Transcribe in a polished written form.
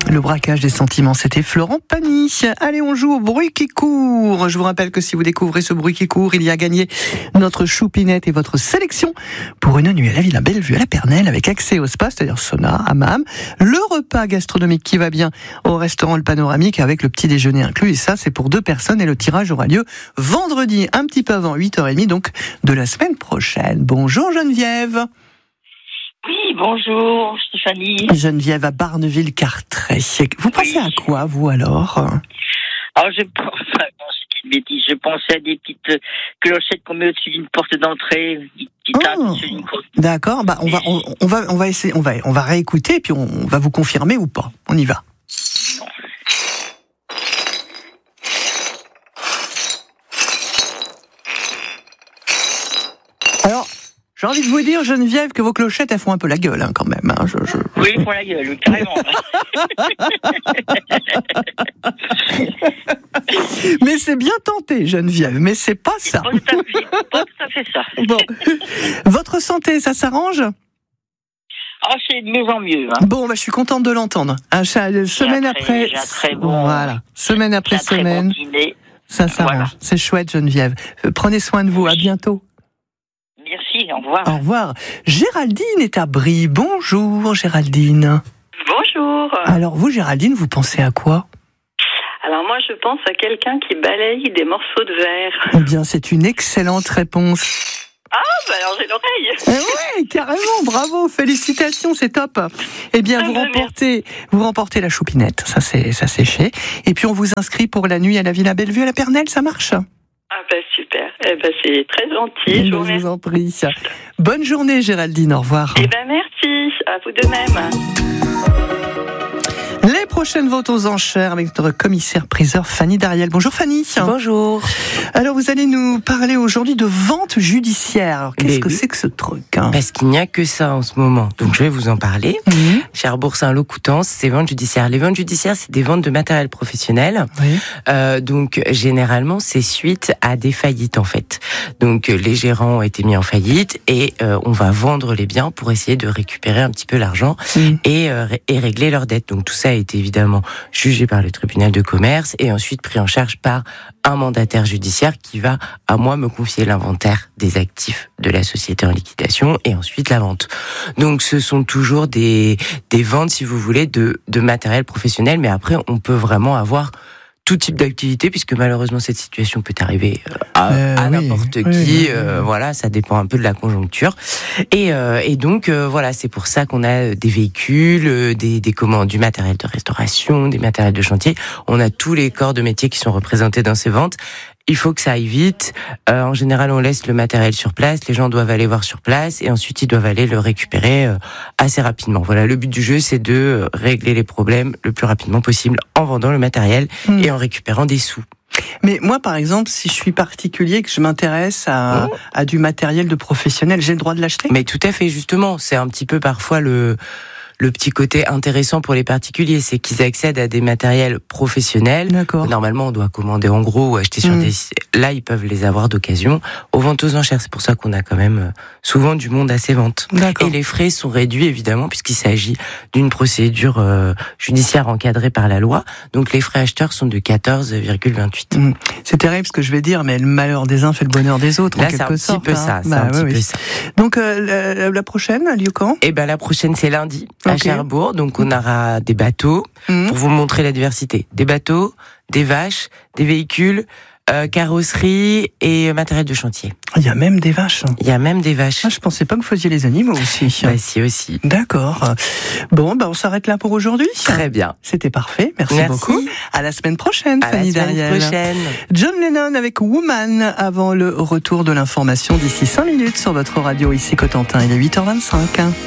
Le braquage des sentiments, c'était Florent Pagny. Allez, on joue au bruit qui court. Je vous rappelle que si vous découvrez ce bruit qui court, il y a gagné notre choupinette et votre sélection pour une nuit à la Villa Bellevue à la Pernelle avec accès au spa, c'est-à-dire sauna, hammam, le repas gastronomique qui va bien au restaurant Le Panoramique avec le petit déjeuner inclus. Et ça, c'est pour 2 personnes et le tirage aura lieu vendredi, un petit peu avant 8h30, donc de la semaine prochaine. Bonjour Geneviève. Oui, bonjour Stéphanie. Geneviève à Barneville-Cartret. Vous pensez à quoi, vous, alors ? Alors, je pensais à des petites clochettes qu'on met au-dessus d'une porte d'entrée, D'accord, on va essayer, on va réécouter et puis on va vous confirmer ou pas. On y va. Alors, j'ai envie de vous dire, Geneviève, que vos clochettes, elles font un peu la gueule, quand même. Oui, elles font la gueule, oui, carrément. Mais c'est bien tenté, Geneviève, mais c'est pas ça. Pas tout à fait ça. Bon. Votre santé, ça s'arrange ? Ah, c'est de mieux en mieux. Hein. Bon, je suis contente de l'entendre. Semaine après semaine, ça s'arrange. Voilà. C'est chouette, Geneviève. Prenez soin de vous. À bientôt. Merci, au revoir. Au revoir. Géraldine est à Brie. Bonjour, Géraldine. Bonjour. Alors vous, Géraldine, vous pensez à quoi ? Alors moi, je pense à quelqu'un qui balaye des morceaux de verre. Eh bien, c'est une excellente réponse. Ah, alors j'ai l'oreille. Oui, carrément, bravo, félicitations, c'est top. Eh bien, vous remportez la choupinette, ça c'est fait. Et puis on vous inscrit pour la nuit à la Villa Bellevue à la Pernelle, ça marche ? Ah super, c'est très gentil. Je vous en prie. Bonne journée, Géraldine, au revoir. Merci, à vous de même. Les prochaines ventes aux enchères avec notre commissaire-priseur Fanny Dariel. Bonjour Fanny. Bonjour. Alors vous allez nous parler aujourd'hui de vente judiciaire. Alors qu'est-ce que c'est que ce truc ? Parce qu'il n'y a que ça en ce moment. Donc je vais vous en parler. Cherbourg, Saint-Lô, Coutances, c'est ventes judiciaires. Les ventes judiciaires, c'est des ventes de matériel professionnel. Oui. Donc généralement, c'est suite à des faillites en fait. Donc les gérants ont été mis en faillite et on va vendre les biens pour essayer de récupérer un petit peu l'argent et régler leurs dettes. Donc tout ça a été évidemment jugé par le tribunal de commerce et ensuite pris en charge par un mandataire judiciaire qui va à moi me confier l'inventaire des actifs de la société en liquidation et ensuite la vente. Donc ce sont toujours des ventes, si vous voulez, de matériel professionnel, mais après on peut vraiment avoir tout type d'activité, puisque malheureusement cette situation peut arriver à n'importe qui. Voilà, ça dépend un peu de la conjoncture. Et donc voilà, c'est pour ça qu'on a des véhicules, du matériel de restauration, des matériels de chantier. On a tous les corps de métier qui sont représentés dans ces ventes. Il faut que ça aille vite. En général, on laisse le matériel sur place. Les gens doivent aller voir sur place et ensuite ils doivent aller le récupérer assez rapidement. Voilà, le but du jeu, c'est de régler les problèmes le plus rapidement possible en vendant le matériel et en récupérant des sous. Mais moi, par exemple, si je suis particulier, que je m'intéresse à du matériel de professionnel, j'ai le droit de l'acheter ? Mais tout à fait, justement. C'est un petit peu parfois le petit côté intéressant pour les particuliers, c'est qu'ils accèdent à des matériels professionnels. D'accord. Normalement, on doit commander en gros ou acheter sur des... Là, ils peuvent les avoir d'occasion aux ventes aux enchères. C'est pour ça qu'on a quand même souvent du monde à ces ventes. D'accord. Et les frais sont réduits, évidemment, puisqu'il s'agit d'une procédure judiciaire encadrée par la loi. Donc, les frais acheteurs sont de 14,28. C'est terrible ce que je vais dire, mais le malheur des uns fait le bonheur des autres, là, en quelque sorte. Là, c'est un petit peu ça. Donc, la prochaine, elle a lieu quand ? Eh ben, la prochaine, c'est lundi. À Cherbourg, donc on aura des bateaux pour vous montrer la diversité. Des bateaux, des vaches, des véhicules, carrosserie et matériel de chantier. Il y a même des vaches. Il y a même des vaches. Ah, je pensais pas que vous faisiez les animaux aussi. Bah si aussi. D'accord. Bon, on s'arrête là pour aujourd'hui. Très bien. C'était parfait. Merci beaucoup. À la semaine prochaine, Fanny Dariel. John Lennon avec Woman avant le retour de l'information d'ici 5 minutes sur votre radio ici Cotentin. Il est 8h25.